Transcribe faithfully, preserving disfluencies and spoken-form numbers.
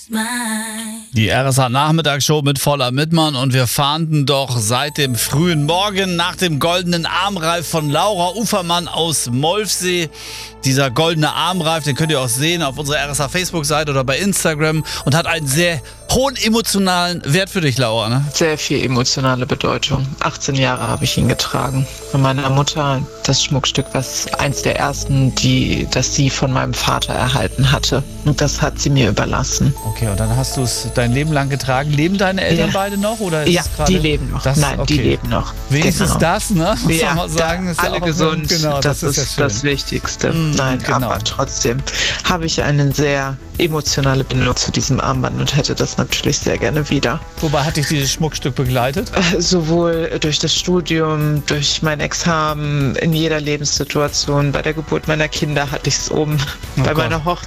Die R S A-Nachmittagsshow mit Voller Mittmann und wir fahnden doch seit dem frühen Morgen nach dem goldenen Armreif von Laura Ufermann aus Molfsee. Dieser goldene Armreif, den könnt ihr auch sehen auf unserer R S A-Facebook-Seite oder bei Instagram und hat einen sehr hohen emotionalen Wert für dich, Laura, ne? Sehr viel emotionale Bedeutung. achtzehn Jahre habe ich ihn getragen. Von meiner Mutter das Schmuckstück, was eins der ersten, die, das sie von meinem Vater erhalten hatte. Und das hat sie mir überlassen. Okay, und dann hast du es dein Leben lang getragen. Leben deine Eltern Ja. beide noch? Oder ist Ja, es gerade die leben noch. das? Nein, Okay. die leben noch. Wenigstens Genau. das, ne? Muss Ja, man mal sagen. da, ist ja alle auch gesund, Genau, das, das, ist ist ja das schön. Wichtigste. Mm, Nein, genau. aber trotzdem habe ich eine sehr emotionale Bindung zu diesem Armband und hätte das natürlich sehr gerne wieder. Wobei hat dich dieses Schmuckstück begleitet? Äh, Sowohl durch das Studium, durch mein Examen, in jeder Lebenssituation. Bei der Geburt meiner Kinder hatte ich es oben. Oh Bei Gott. meiner Hochzeit.